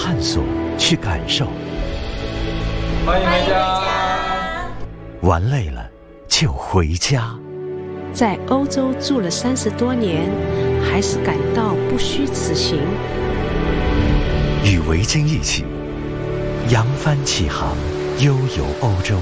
探索，去感受。 欢迎回家。 玩累了就回家。 在欧洲住了30多年，还是感到不虚此行。 与维京一起扬帆起航，悠游欧洲。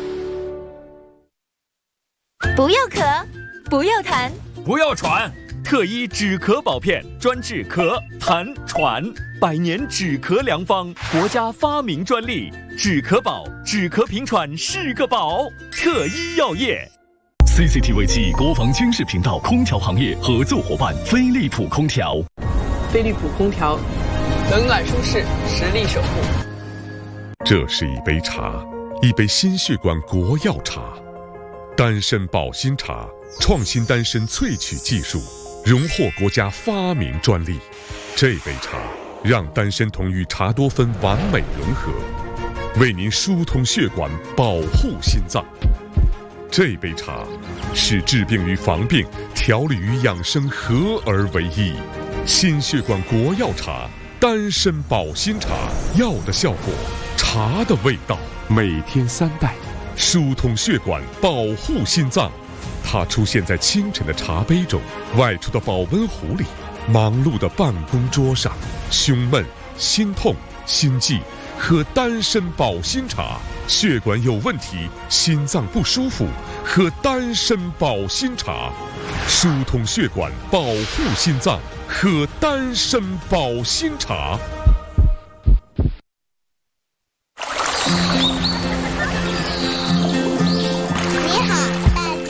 不要咳，不要痰， 不要喘，特医止咳宝片专治咳、痰、喘，100年止咳良方，国家发明专利，止咳宝，止咳平喘是个宝。特医药业。 CCTV 7国防军事频道空调行业合作伙伴飞利浦空调。 飞利浦空调，冷暖舒适，实力守护。 这是一杯茶，一杯心血管国药茶，丹参保心茶，创新丹参萃取技术，荣获国家发明专利。这杯茶让丹参酮与茶多酚完美融合，为您疏通血管，保护心脏。这杯茶是治病与防病、调理与养生合而为一。心血管国药茶，丹参保心茶，药的效果，茶的味道，每天3袋，疏通血管，保护心脏。它出现在清晨的茶杯中，外出的保温壶里，忙碌的办公桌上。胸闷、心痛、心悸，喝丹参保心茶。血管有问题，心脏不舒服，喝丹参保心茶，疏通血管，保护心脏，喝丹参保心茶。